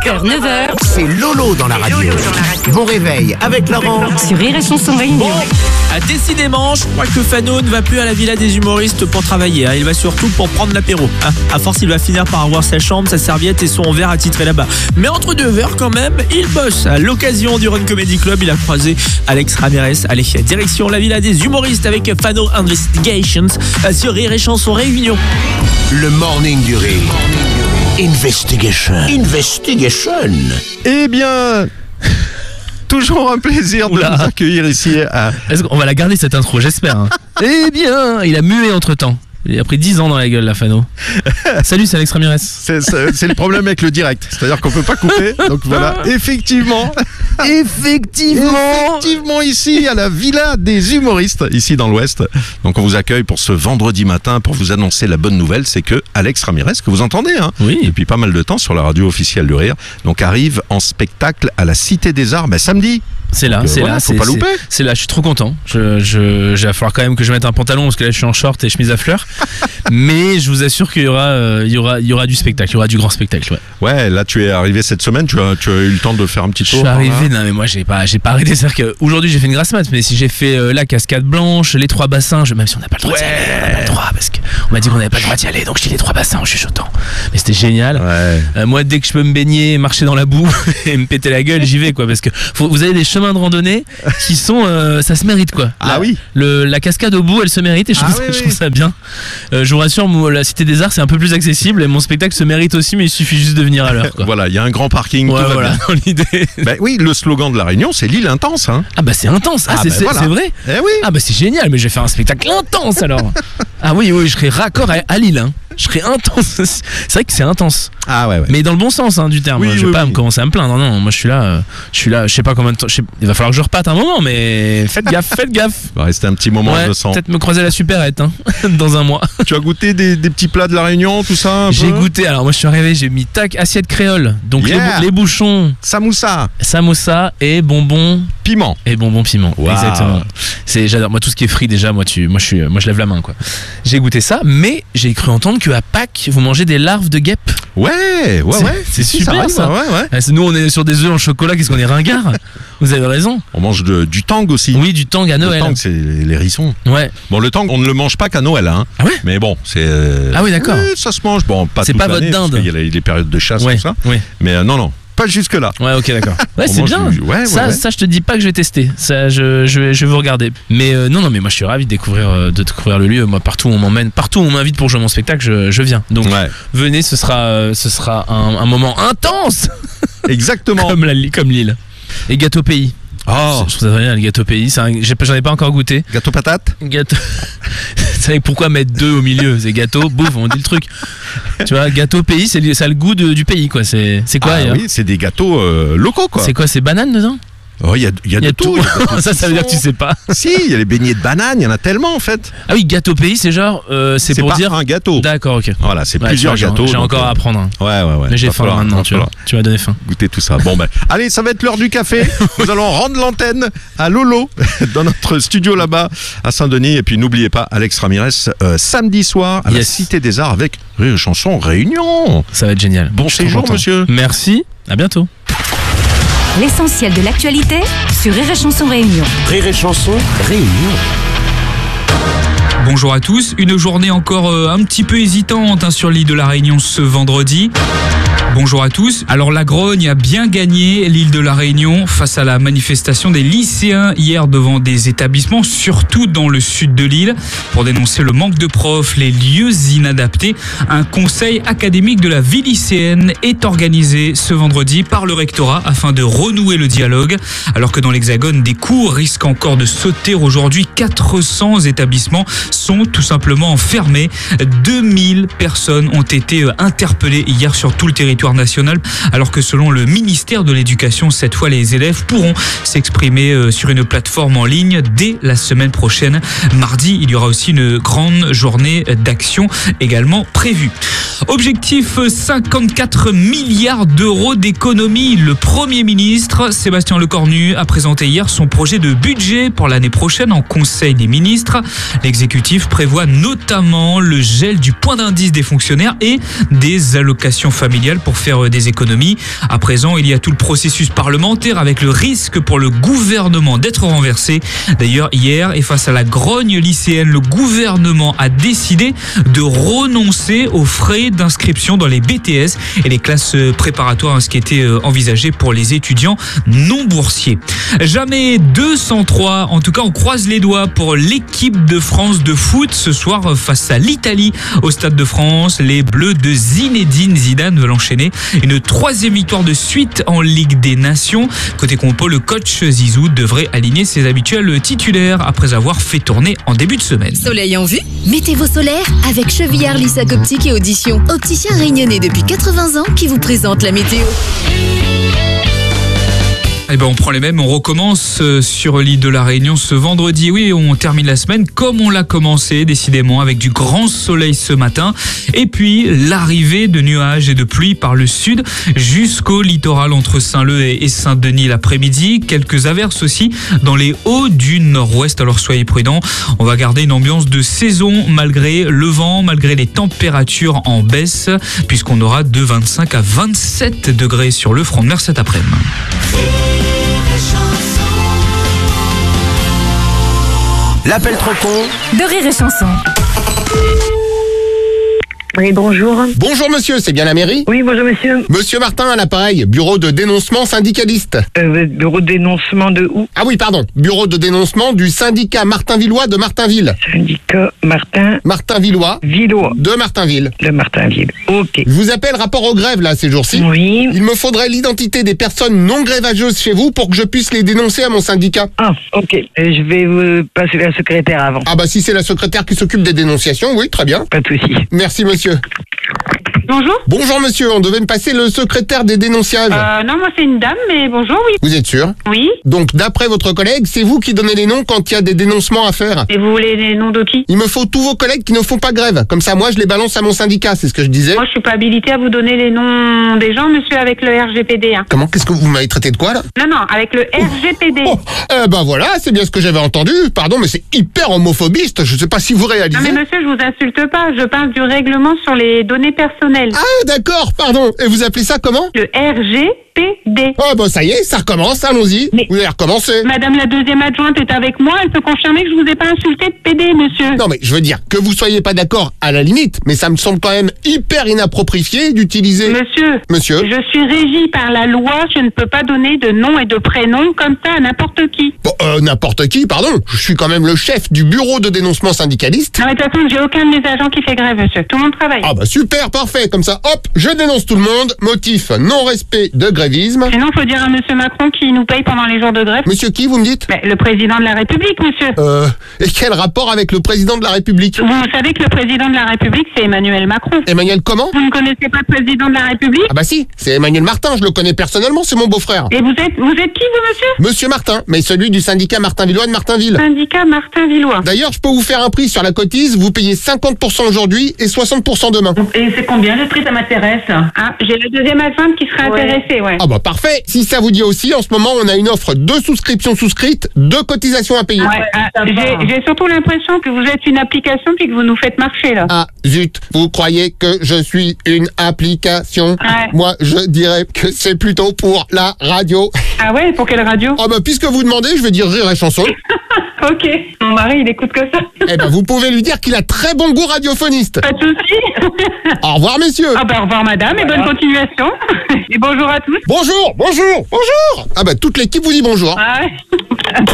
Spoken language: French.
8h, 9h. C'est Lolo dans la radio. Bon réveil avec Laurent. Sur Rire et Chanson Réunion. Décidément, je crois que Fano ne va plus à la villa des humoristes pour travailler. Il va surtout pour prendre l'apéro. À force, il va finir par avoir sa chambre, sa serviette et son verre attitré là-bas. Mais entre deux verres, quand même, il bosse. À l'occasion du Run Comedy Club, il a croisé Alex Ramirez. Allez, direction la villa des humoristes avec Fano Investigations sur Rire et Chanson Réunion. Le morning du rire. Investigation. Eh bien, toujours un plaisir de vous accueillir ici à... Est-ce qu'on va la garder cette intro, j'espère. Hein. Eh bien, il a mué entre-temps. Il a pris 10 ans dans la gueule, la Fano. Salut, c'est Alex Ramirez. C'est le problème avec le direct. C'est-à-dire qu'on peut pas couper. Donc voilà, effectivement, ici à la Villa des humoristes, ici dans l'Ouest. Donc on vous accueille pour ce vendredi matin pour vous annoncer la bonne nouvelle, c'est que Alex Ramirez, que vous entendez oui. depuis pas mal de temps sur la radio officielle du Rire, donc arrive en spectacle à la Cité des Arts samedi. C'est là, faut pas louper. C'est là, je suis trop content. Il va falloir quand même que je mette un pantalon parce que là je suis en short et chemise à fleurs. Mais je vous assure qu'il y aura du spectacle, il y aura du grand spectacle. Ouais, là tu es arrivé cette semaine, tu as eu le temps de faire un petit tour. Je suis arrivé, non mais moi j'ai pas arrêté. C'est-à-dire qu'aujourd'hui j'ai fait une grasse mat, mais si j'ai fait la cascade blanche, les 3 bassins, même si on n'a pas le droit d'y aller, on n'a pas le droit parce qu'on m'a dit qu'on n'avait pas le droit d'y aller, donc je dis les 3 bassins en chuchotant. Mais c'était génial. Ouais. Moi dès que je peux me baigner, marcher dans la boue et me péter la gueule, j'y vais quoi, parce que vous avez des chemins de randonnée qui sont ça se mérite quoi. Oui. La cascade au bout elle se mérite et je trouve ça bien. Je vous rassure, la Cité des Arts c'est un peu plus accessible et mon spectacle se mérite aussi, mais il suffit juste de venir à l'heure quoi. Voilà, il y a un grand parking, ouais, tout va voilà, bien. Dans l'idée. Oui, le slogan de la Réunion c'est l'île intense Ah bah c'est intense, c'est vrai. Eh oui. Ah bah c'est génial, mais je vais faire un spectacle intense alors. Ah oui, je serai raccord à Lille Je serai intense. C'est vrai que c'est intense. Ah ouais. Mais dans le bon sens du terme. Je vais pas me commencer à me plaindre. Non, moi je suis là, je sais pas combien de temps. Il va falloir que je reparte un moment, mais faites gaffe. Va rester un petit moment de sang. Peut-être me croiser la supérette dans un mois. Tu as goûté des petits plats de la Réunion, tout ça J'ai goûté. Alors moi je suis arrivé, j'ai mis assiette créole. Donc les bouchons. Samoussa et bonbons piment. Wow. Exactement. J'adore. Moi tout ce qui est frit déjà, moi je lève la main quoi. J'ai goûté ça, mais j'ai cru entendre qu'à Pâques vous mangez des larves de guêpe. Ouais. C'est super ça. Ouais. Nous on est sur des œufs en chocolat, qu'est-ce qu'on est ringard. Vous avez raison. On mange du tang aussi. Oui, du tang à Noël. Le tang c'est les hérissons. Ouais. Bon, le tang on ne le mange pas qu'à Noël Ah ouais. Mais bon, c'est Ah oui, d'accord. Oui, ça se mange. Bon, pas c'est toute pas l'année, votre dinde. Parce qu'il y a les périodes de chasse tout ça. Oui. Mais non. Pas jusque là. Ouais, ok, d'accord. Ouais, c'est bien. Ça, je te dis pas que je vais tester. Ça, je vais vous regarder. Mais non, mais moi, je suis ravi de découvrir le lieu. Moi, partout où on m'emmène, partout où on m'invite pour jouer mon spectacle, je viens. Donc, venez, ce sera un moment intense. Exactement. comme Lille. Et gâteau pays. Oh. Je trouve ça très bien, le gâteau pays. J'en ai pas encore goûté. Gâteau patate. Vous savez pourquoi mettre 2 au milieu? C'est gâteau, bouffe, on dit le truc. Tu vois, gâteau pays, ça a le goût du pays quoi. C'est quoi? Oui, c'est des gâteaux locaux quoi. C'est quoi? C'est banane dedans? Oh, il y a de tout. Ça veut dire que tu sais pas. Si, il y a les beignets de banane, il y en a tellement en fait. Ah oui, gâteau pays, c'est genre c'est pour pas dire un gâteau. D'accord, ok. Voilà, c'est plusieurs gâteaux. J'ai encore à apprendre. Ouais. Mais j'ai faim maintenant, tu m'as donné faim. Goûter tout ça. Bon allez, ça va être l'heure du café. Nous allons rendre l'antenne à Lolo dans notre studio là-bas à Saint-Denis. Et puis n'oubliez pas Alex Ramirez samedi soir à la Cité des Arts avec Rire et Chanson Réunion. Ça va être génial. Bon séjour, monsieur. Merci. À bientôt. L'essentiel de l'actualité sur Rire et Chanson Réunion. Rire et Chanson Réunion. Bonjour à tous, une journée encore un petit peu hésitante sur l'île de la Réunion ce vendredi. Bonjour à tous. Alors la Grogne a bien gagné l'île de la Réunion face à la manifestation des lycéens hier devant des établissements, surtout dans le sud de l'île, pour dénoncer le manque de profs, les lieux inadaptés. Un conseil académique de la vie lycéenne est organisé ce vendredi par le rectorat afin de renouer le dialogue. Alors que dans l'Hexagone, des cours risquent encore de sauter aujourd'hui. 400 établissements sont tout simplement fermés. 2000 personnes ont été interpellées hier sur tout le territoire national, alors que selon le ministère de l'Éducation, cette fois les élèves pourront s'exprimer sur une plateforme en ligne dès la semaine prochaine. Mardi, il y aura aussi une grande journée d'action également prévue. Objectif 54 milliards d'euros d'économie. Le Premier ministre Sébastien Lecornu a présenté hier son projet de budget pour l'année prochaine en Conseil des ministres. L'exécutif prévoit notamment le gel du point d'indice des fonctionnaires et des allocations familiales pour faire des économies. À présent, il y a tout le processus parlementaire avec le risque pour le gouvernement d'être renversé. D'ailleurs, hier, et face à la grogne lycéenne, le gouvernement a décidé de renoncer aux frais d'inscription dans les BTS et les classes préparatoires, ce qui était envisagé pour les étudiants non boursiers. Jamais 203, en tout cas on croise les doigts pour l'équipe de France de foot ce soir face à l'Italie au Stade de France. Les Bleus de Zinedine Zidane veulent enchaîner une 3e victoire de suite en Ligue des Nations. Côté compo, le coach Zizou devrait aligner ses habituels titulaires après avoir fait tourner en début de semaine. Soleil en vue? Mettez vos solaires avec Chevillard Lissac Optique et Audition. Opticien réunionnais depuis 80 ans qui vous présente la météo. Eh ben on prend les mêmes, on recommence sur l'île de la Réunion ce vendredi. Oui, on termine la semaine comme on l'a commencé, décidément, avec du grand soleil ce matin. Et puis, l'arrivée de nuages et de pluie par le sud jusqu'au littoral entre Saint-Leu et Saint-Denis l'après-midi. Quelques averses aussi dans les hauts du nord-ouest, alors soyez prudents. On va garder une ambiance de saison malgré le vent, malgré les températures en baisse, puisqu'on aura de 25 à 27 degrés sur le front de mer cet après-midi. L'appel trop con de Rire et Chanson. Oui, bonjour. Bonjour monsieur, c'est bien la mairie? Oui, bonjour monsieur. Monsieur Martin à l'appareil, bureau de dénoncement syndicaliste. Bureau de dénoncement de où? Ah oui, pardon, bureau de dénoncement du syndicat Martinvillois de Martinville. Syndicat Martinvillois de Martinville. De Martinville, ok. Je vous appelle rapport aux grèves là ces jours-ci. Oui. Il me faudrait l'identité des personnes non grévageuses chez vous pour que je puisse les dénoncer à mon syndicat. Ah, ok. Je vais vous passer la secrétaire avant. Ah bah si c'est la secrétaire qui s'occupe des dénonciations, oui, très bien. Pas de souci. Merci monsieur. Bonjour. Bonjour monsieur, on devait me passer le secrétaire des dénonciages. Non, moi c'est une dame, mais bonjour, oui. Vous êtes sûr? Oui. Donc d'après votre collègue, c'est vous qui donnez les noms quand il y a des dénoncements à faire. Et vous voulez les noms de qui? Il me faut tous vos collègues qui ne font pas grève. Comme ça, moi, je les balance à mon syndicat, c'est ce que je disais. Moi, je suis pas habilitée à vous donner les noms des gens, monsieur, avec le RGPD. Hein. Comment? Qu'est-ce que vous m'avez traité de quoi, là? Non, avec le RGPD. Ben voilà, c'est bien ce que j'avais entendu. Pardon, mais c'est hyper homophobiste. Je sais pas si vous réalisez. Non, mais monsieur, je vous insulte pas. Je parle du règlement sur les données personnelles. Ah, d'accord, pardon. Et vous appelez ça comment? Le RGPD. Oh, bah ça y est, ça recommence, allons-y. Mais vous allez recommencer. Madame la deuxième adjointe est avec moi. Elle peut confirmer que je vous ai pas insulté de PD, monsieur. Non, mais je veux dire, que vous soyez pas d'accord à la limite, mais ça me semble quand même hyper inapproprié d'utiliser... Monsieur. Je suis régie par la loi. Je ne peux pas donner de nom et de prénom comme ça à n'importe qui. Bon, n'importe qui, pardon. Je suis quand même le chef du bureau de dénoncement syndicaliste. Non, mais de toute façon, j'ai aucun de mes agents qui fait grève, monsieur. Tout le monde travaille. Ah bah super, parfait. Comme ça, hop, je dénonce tout le monde. Motif, non-respect de grévisme. Sinon, faut dire à monsieur Macron qui nous paye pendant les jours de grève. Monsieur qui, vous me dites? Le président de la République, monsieur. Et quel rapport avec le président de la République? Vous savez que le président de la République, c'est Emmanuel Macron. Emmanuel comment? Vous ne connaissez pas le président de la République? Ah bah si, c'est Emmanuel Martin, je le connais personnellement, c'est mon beau-frère. Et vous êtes qui, vous, monsieur? Monsieur Martin, mais celui du syndicat Martinvillois de Martinville. Syndicat Martinvillois. D'ailleurs, je peux vous faire un prix sur la cotise, vous payez 50% aujourd'hui et 60% demain. Et c'est combien le prix, ça m'intéresse? Ah, j'ai la deuxième adjointe qui sera intéressée, ouais. Ah bah parfait. Si ça vous dit aussi, en ce moment, on a une offre de souscription souscrite, de cotisation à payer. J'ai surtout l'impression que vous êtes une application puis que vous nous faites marcher, là. Ah, zut, vous croyez que je suis une application? Moi, je dirais que c'est plutôt pour la radio. Ah ouais, pour quelle radio? Ah bah puisque vous demandez, je vais dire Rire et Chanson. Ok, mon mari, il écoute que ça. Eh ben, vous pouvez lui dire qu'il a très bon goût radiophoniste. Pas de souci. Au revoir, messieurs. Ah bah, au revoir, madame, et bonne continuation. Et bonjour à tous. Bonjour. Ah bah, toute l'équipe vous dit bonjour. Ah ouais.